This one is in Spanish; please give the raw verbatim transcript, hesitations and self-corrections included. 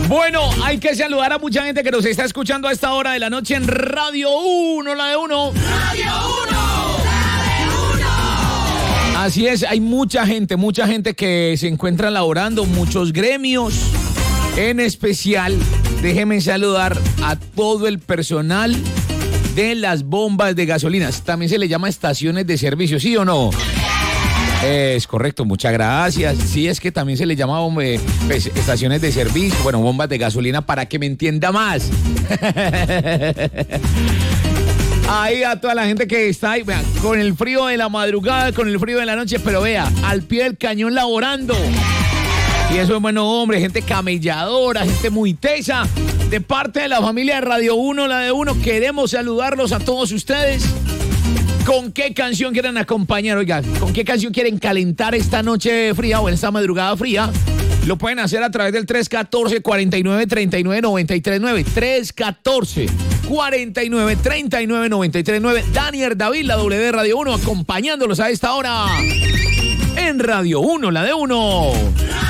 Bueno, hay que saludar a mucha gente que nos está escuchando a esta hora de la noche en Radio uno, la de uno. Radio uno, la de uno. Así es, hay mucha gente, mucha gente que se encuentra laborando, muchos gremios. En especial, déjenme saludar a todo el personal de las bombas de gasolina. También se le llama estaciones de servicio, ¿sí o no? Es correcto, muchas gracias. Sí, es que también se le llama eh, pues, estaciones de servicio, bueno, bombas de gasolina para que me entienda más. Ahí a toda la gente que está ahí, vean, con el frío de la madrugada, con el frío de la noche, pero vea, al pie del cañón laborando. Y eso es bueno, hombre, gente camelladora, gente muy tesa. De parte de la familia de Radio uno, la de uno, queremos saludarlos a todos ustedes. ¿Con qué canción quieren acompañar? Oigan, ¿con qué canción quieren calentar esta noche fría o en esta madrugada fría? Lo pueden hacer a través del tres uno cuatro, cuatro nueve, tres nueve, nueve tres nueve. tres uno cuatro, cuatro nueve, tres nueve, nueve tres nueve. Daniel David, la W de Radio uno, acompañándolos a esta hora en Radio uno, la de uno.